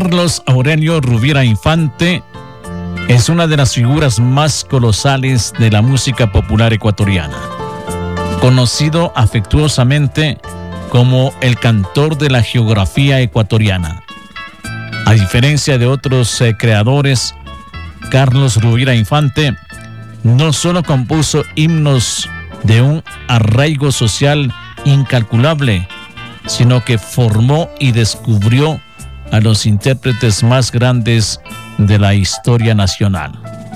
Carlos Aurelio Rovira Infante es una de las figuras más colosales de la música popular ecuatoriana, conocido afectuosamente como el cantor de la geografía ecuatoriana. A diferencia de otros creadores, Carlos Rovira Infante no solo compuso himnos de un arraigo social incalculable, sino que formó y descubrió a los intérpretes más grandes de la historia nacional.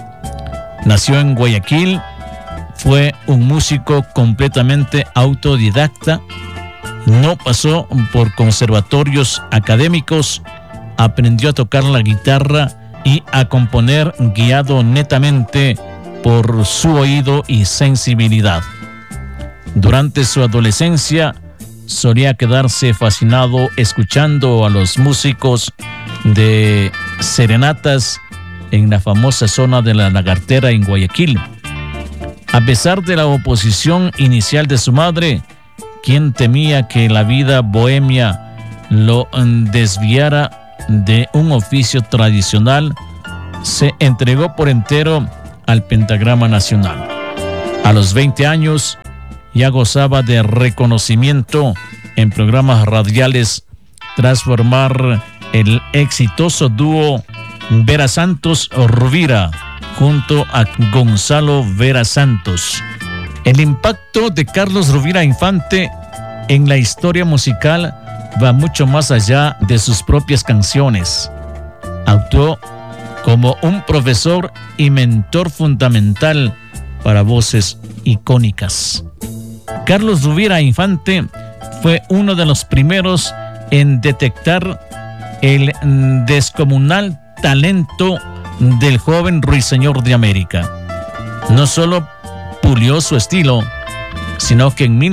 Nació en Guayaquil, fue un músico completamente autodidacta, no pasó por conservatorios académicos, aprendió a tocar la guitarra y a componer guiado netamente por su oído y sensibilidad. Durante su adolescencia, solía quedarse fascinado escuchando a los músicos de serenatas en la famosa zona de la Lagartera en Guayaquil. A pesar de la oposición inicial de su madre, quien temía que la vida bohemia lo desviara de un oficio tradicional, se entregó por entero al pentagrama nacional. A los 20 años, ya gozaba de reconocimiento en programas radiales tras formar el exitoso dúo Vera Santos Rovira junto a Gonzalo Vera Santos. El impacto de Carlos Rovira Infante en la historia musical va mucho más allá de sus propias canciones. Actuó como un profesor y mentor fundamental para voces icónicas. Carlos Rovira Infante fue uno de los primeros en detectar el descomunal talento del joven ruiseñor de América. No solo pulió su estilo, sino que en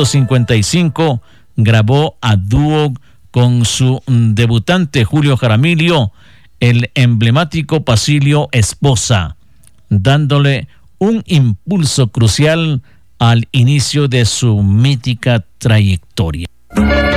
1955 grabó a dúo con su debutante Julio Jaramillo el emblemático Pasilio Esposa, dándole un impulso crucial al inicio de su mítica trayectoria.